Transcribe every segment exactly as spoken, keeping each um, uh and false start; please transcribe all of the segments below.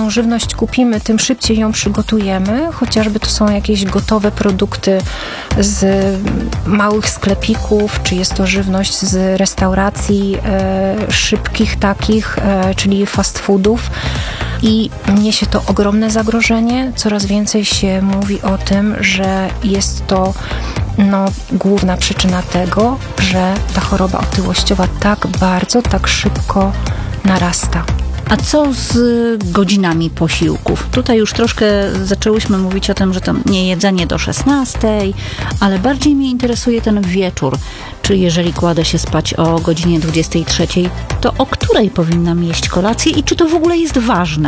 tą żywność kupimy, tym szybciej ją przygotujemy, chociażby to są jakieś gotowe produkty z małych sklepików, czy jest to żywność z restauracji e, szybkich takich, e, czyli fast foodów. I niesie to ogromne zagrożenie. Coraz więcej się mówi o tym, że jest to no, główna przyczyna tego, że ta choroba otyłościowa tak bardzo, tak szybko narasta. A co z godzinami posiłków? Tutaj już troszkę zaczęłyśmy mówić o tym, że to nie jedzenie do szesnastej, ale bardziej mnie interesuje ten wieczór. Czy jeżeli kładę się spać o godzinie dwudziestej trzeciej, to o której powinnam jeść kolację i czy to w ogóle jest ważne?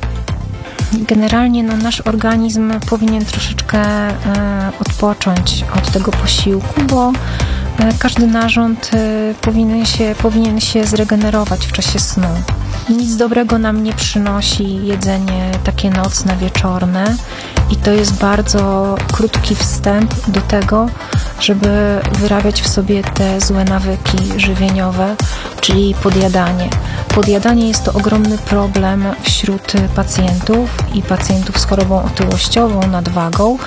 Generalnie no, nasz organizm powinien troszeczkę e, odpocząć od tego posiłku, bo e, każdy narząd e, powinien się, powinien się zregenerować w czasie snu. Nic dobrego nam nie przynosi jedzenie takie nocne, wieczorne i to jest bardzo krótki wstęp do tego, żeby wyrabiać w sobie te złe nawyki żywieniowe, czyli podjadanie. Podjadanie jest to ogromny problem wśród pacjentów i pacjentów z chorobą otyłościową, nadwagą.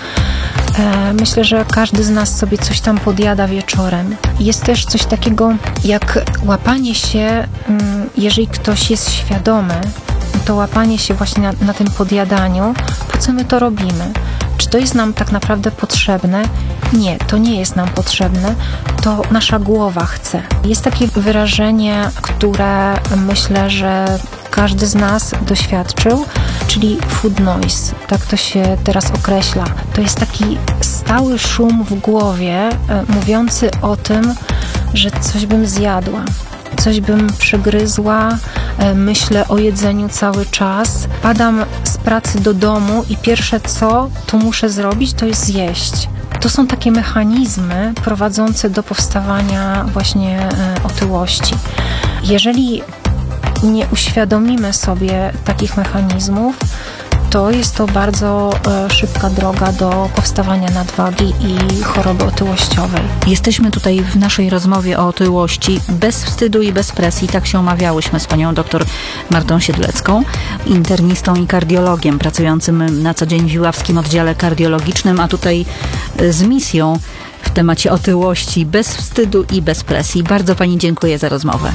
Myślę, że każdy z nas sobie coś tam podjada wieczorem. Jest też coś takiego jak łapanie się, jeżeli ktoś jest świadomy, to łapanie się właśnie na, na tym podjadaniu, po co my to robimy? Czy to jest nam tak naprawdę potrzebne? Nie, to nie jest nam potrzebne, to nasza głowa chce. Jest takie wyrażenie, które myślę, że każdy z nas doświadczył, czyli food noise, tak to się teraz określa. To jest taki stały szum w głowie, e, mówiący o tym, że coś bym zjadła, coś bym przegryzła, e, myślę o jedzeniu cały czas. Padam z pracy do domu i pierwsze co to muszę zrobić, to jest zjeść. To są takie mechanizmy prowadzące do powstawania właśnie e, otyłości. Jeżeli nie uświadomimy sobie takich mechanizmów, to jest to bardzo e, szybka droga do powstawania nadwagi i choroby otyłościowej. Jesteśmy tutaj w naszej rozmowie o otyłości bez wstydu i bez presji. Tak się umawiałyśmy z panią doktor Martą Siedlecką, internistą i kardiologiem pracującym na co dzień w Iławskim Oddziale Kardiologicznym, a tutaj z misją w temacie otyłości bez wstydu i bez presji. Bardzo pani dziękuję za rozmowę.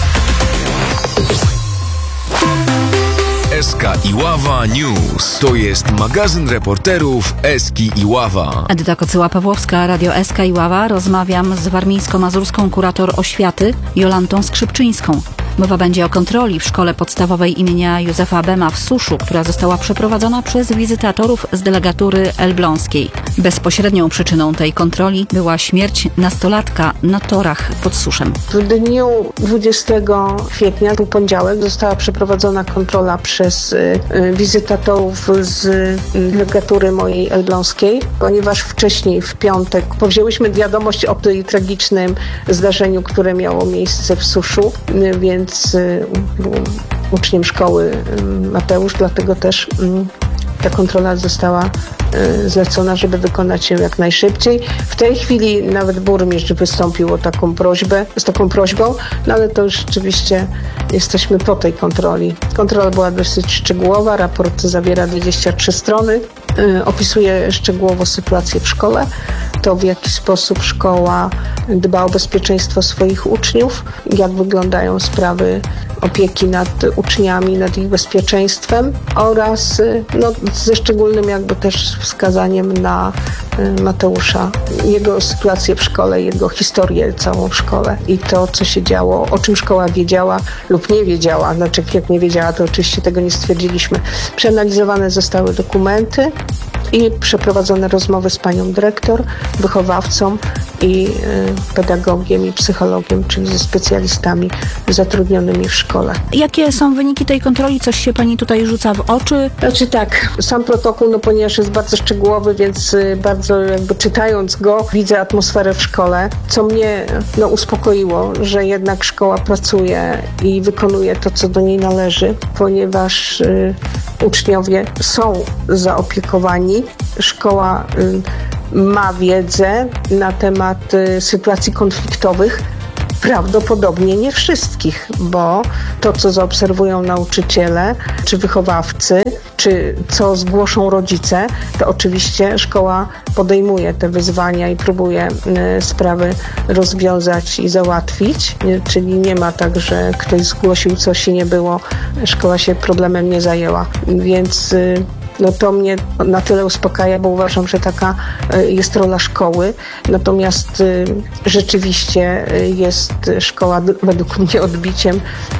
S K Iława News. To jest magazyn reporterów Eski Iława. Edyta Kocyła-Pawłowska, Radio S K Iława. Rozmawiam z warmińsko-mazurską kurator oświaty Jolantą Skrzypczyńską. Mowa będzie o kontroli w szkole podstawowej imienia Józefa Bema w Suszu, która została przeprowadzona przez wizytatorów z delegatury elbląskiej. Bezpośrednią przyczyną tej kontroli była śmierć nastolatka na torach pod Suszem. W dniu dwudziestego kwietnia, w poniedziałek, została przeprowadzona kontrola przez y, wizytatorów z y, delegatury mojej elbląskiej, ponieważ wcześniej, w piątek, powzięłyśmy wiadomość o tej tragicznym zdarzeniu, które miało miejsce w Suszu, y, więc Więc był uczniem szkoły Mateusz, dlatego też ta kontrola została zlecona, żeby wykonać ją jak najszybciej. W tej chwili nawet burmistrz wystąpił o taką prośbę, z taką prośbą, no ale to już rzeczywiście jesteśmy po tej kontroli. Kontrola była dosyć szczegółowa, raport zawiera dwadzieścia trzy strony, opisuje szczegółowo sytuację w szkole, to w jaki sposób szkoła dba o bezpieczeństwo swoich uczniów, jak wyglądają sprawy opieki nad uczniami, nad ich bezpieczeństwem oraz no, ze szczególnym jakby też wskazaniem na Mateusza, jego sytuację w szkole, jego historię całą w szkole i to, co się działo, o czym szkoła wiedziała lub nie wiedziała. Znaczy, jak nie wiedziała, to oczywiście tego nie stwierdziliśmy. Przeanalizowane zostały dokumenty i przeprowadzone rozmowy z panią dyrektor, wychowawcą i y, pedagogiem i psychologiem, czyli ze specjalistami zatrudnionymi w szkole. Jakie są wyniki tej kontroli? Coś się pani tutaj rzuca w oczy? Znaczy tak, sam protokół, no ponieważ jest bardzo szczegółowy, więc y, bardzo jakby czytając go, widzę atmosferę w szkole, co mnie no, uspokoiło, że jednak szkoła pracuje i wykonuje to, co do niej należy, ponieważ y, uczniowie są zaopiekowani. Szkoła y, ma wiedzę na temat y, sytuacji konfliktowych Prawdopodobnie nie wszystkich, bo to, co zaobserwują nauczyciele, czy wychowawcy, czy co zgłoszą rodzice, to oczywiście szkoła podejmuje te wyzwania i próbuje y, sprawy rozwiązać i załatwić, y, czyli nie ma tak, że ktoś zgłosił coś i nie było, szkoła się problemem nie zajęła, więc y, no to mnie na tyle uspokaja, bo uważam, że taka jest rola szkoły. Natomiast rzeczywiście jest szkoła według mnie odbiciem,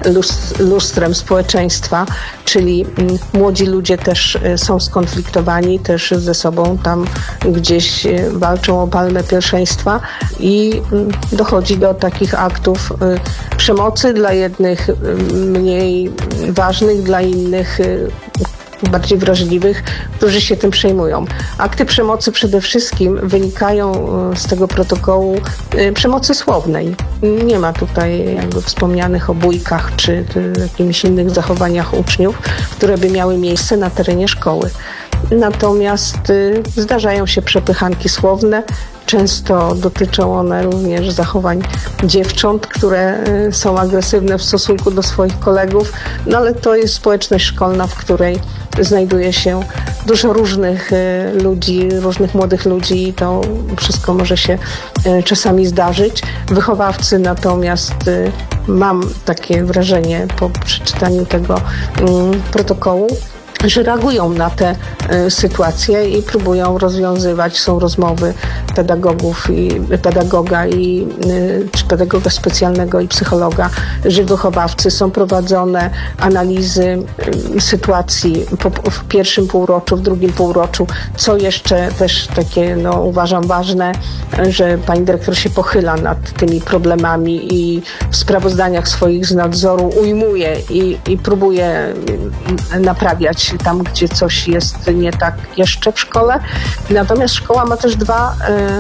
lustrem społeczeństwa, czyli młodzi ludzie też są skonfliktowani, też ze sobą tam gdzieś walczą o palmę pierwszeństwa i dochodzi do takich aktów przemocy, dla jednych mniej ważnych, dla innych bardziej wrażliwych, którzy się tym przejmują. Akty przemocy przede wszystkim wynikają z tego protokołu przemocy słownej. Nie ma tutaj jakby wspomnianych o bójkach czy jakimiś innych zachowaniach uczniów, które by miały miejsce na terenie szkoły. Natomiast y, zdarzają się przepychanki słowne. Często dotyczą one również zachowań dziewcząt, które y, są agresywne w stosunku do swoich kolegów, no ale to jest społeczność szkolna, w której znajduje się dużo różnych y, ludzi, różnych młodych ludzi i to wszystko może się y, czasami zdarzyć. Wychowawcy natomiast y, mam takie wrażenie po przeczytaniu tego y, protokołu, że reagują na te y, sytuacje i próbują rozwiązywać. Są rozmowy pedagogów i pedagoga i y, czy pedagoga specjalnego i psychologa, że wychowawcy, są prowadzone analizy y, sytuacji po, w pierwszym półroczu, w drugim półroczu. Co jeszcze też takie, no, uważam ważne, że pani dyrektor się pochyla nad tymi problemami i w sprawozdaniach swoich z nadzoru ujmuje i, i próbuje y, naprawiać tam, gdzie coś jest nie tak jeszcze w szkole. Natomiast szkoła ma też dwa,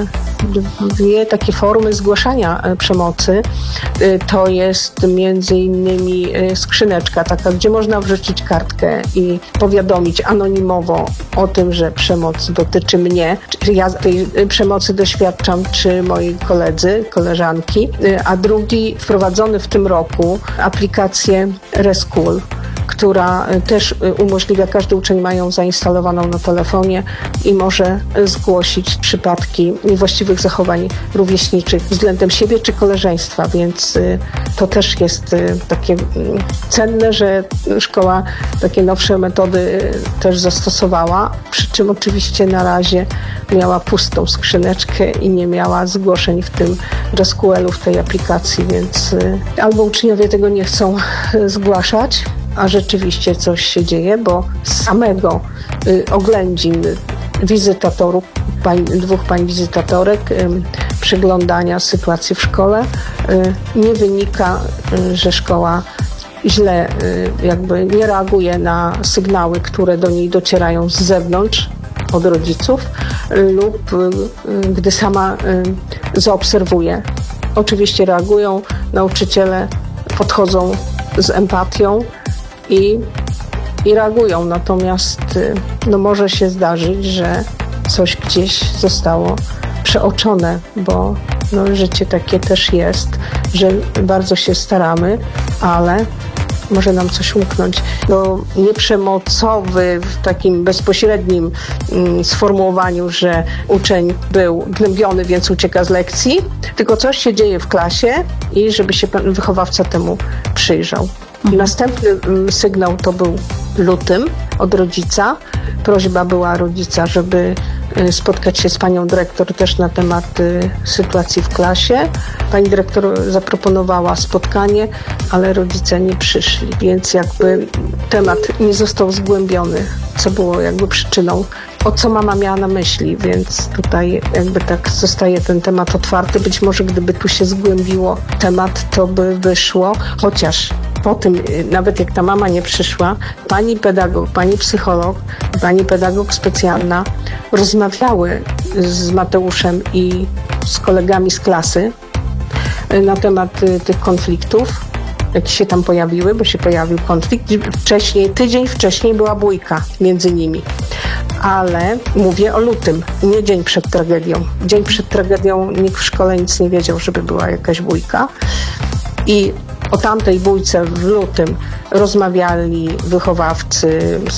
dwie takie formy zgłaszania przemocy. To jest między innymi skrzyneczka taka, gdzie można wrzucić kartkę i powiadomić anonimowo o tym, że przemoc dotyczy mnie, czy ja tej przemocy doświadczam, czy moi koledzy, koleżanki. A drugi, wprowadzony w tym roku, aplikację Reschool, która też umożliwia, każdy uczeń ma ją zainstalowaną na telefonie i może zgłosić przypadki niewłaściwych zachowań rówieśniczych względem siebie czy koleżeństwa, więc to też jest takie cenne, że szkoła takie nowsze metody też zastosowała, przy czym oczywiście na razie miała pustą skrzyneczkę i nie miała zgłoszeń w tym Reschoolu, w tej aplikacji, więc albo uczniowie tego nie chcą zgłaszać, a rzeczywiście coś się dzieje, bo z samego y, oględzin wizytatorów, pań, dwóch pań wizytatorek, y, przeglądania sytuacji w szkole, y, nie wynika, y, że szkoła źle y, jakby nie reaguje na sygnały, które do niej docierają z zewnątrz, od rodziców, y, lub y, y, gdy sama y, zaobserwuje. Oczywiście reagują, nauczyciele podchodzą z empatią, I, i reagują. Natomiast no, może się zdarzyć, że coś gdzieś zostało przeoczone, bo no, życie takie też jest, że bardzo się staramy, ale może nam coś umknąć. No, nieprzemocowy w takim bezpośrednim mm, sformułowaniu, że uczeń był gnębiony, więc ucieka z lekcji, tylko coś się dzieje w klasie i żeby się wychowawca temu przyjrzał. Mhm. Następny sygnał to był lutym od rodzica. Prośba była rodzica, żeby spotkać się z panią dyrektor też na temat sytuacji w klasie. Pani dyrektor zaproponowała spotkanie, ale rodzice nie przyszli, więc jakby temat nie został zgłębiony, co było jakby przyczyną, o co mama miała na myśli, więc tutaj jakby tak zostaje ten temat otwarty. Być może gdyby tu się zgłębiło temat, to by wyszło, chociaż po tym, nawet jak ta mama nie przyszła, pani pedagog, pani psycholog, pani pedagog specjalna rozmawiały z Mateuszem i z kolegami z klasy na temat tych konfliktów, jakie się tam pojawiły, bo się pojawił konflikt. Wcześniej, tydzień wcześniej była bójka między nimi. ale mówię o lutym, nie dzień przed tragedią. Dzień przed tragedią nikt w szkole nic nie wiedział, żeby była jakaś bójka. I o tamtej bójce w lutym rozmawiali wychowawcy